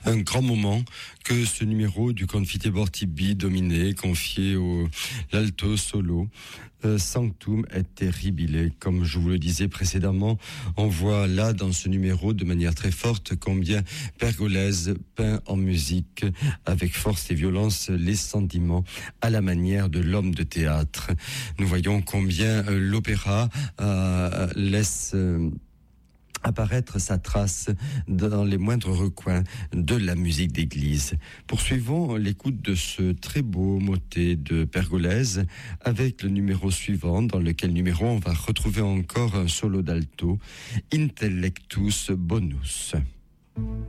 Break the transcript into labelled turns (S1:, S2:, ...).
S1: Un grand moment que ce numéro du Confiteor Tibi dominé, confié au l'alto solo, Sanctum et Terribile. Comme je vous le disais précédemment, on voit là dans ce numéro de manière très forte combien Pergolèse peint en musique avec force et violence les sentiments à la manière de l'homme de théâtre. Nous voyons combien l'opéra laisse apparaître sa trace dans les moindres recoins de la musique d'église. Poursuivons l'écoute de ce très beau motet de Pergolèse avec le numéro suivant, dans lequel numéro on va retrouver encore un solo d'alto, Intellectus Bonus.